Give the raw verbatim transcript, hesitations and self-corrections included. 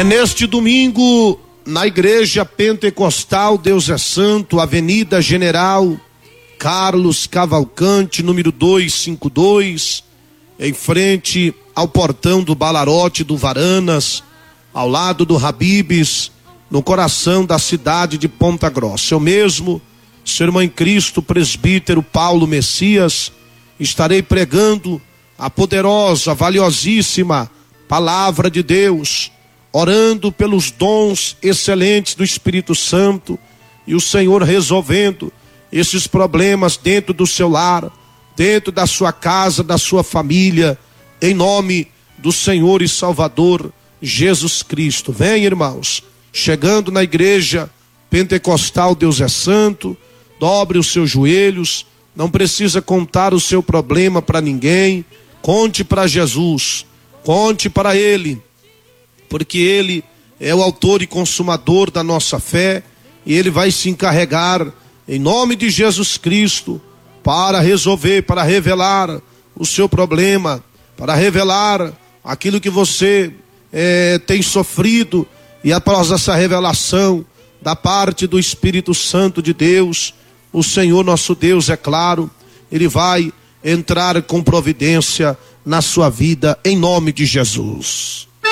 neste domingo, na Igreja Pentecostal Deus é Santo, Avenida General Carlos Cavalcante, número duzentos e cinquenta e dois, em frente ao portão do Balarote do Varanas, ao lado do Habib's, no coração da cidade de Ponta Grossa. Eu mesmo, seu irmão em Cristo, presbítero Paulo Messias, estarei pregando a poderosa, valiosíssima palavra de Deus, orando pelos dons excelentes do Espírito Santo e o Senhor resolvendo esses problemas dentro do seu lar, dentro da sua casa, da sua família, em nome do Senhor e Salvador Jesus Cristo. Vem, irmãos, chegando na Igreja Pentecostal Deus é Santo, dobre os seus joelhos, não precisa contar o seu problema para ninguém, conte para Jesus, conte para Ele, porque Ele é o autor e consumador da nossa fé, e Ele vai se encarregar, em nome de Jesus Cristo, para resolver, para revelar o seu problema, para revelar aquilo que você é, tem sofrido, e após essa revelação da parte do Espírito Santo de Deus, o Senhor nosso Deus, é claro, Ele vai entrar com providência na sua vida, em nome de Jesus.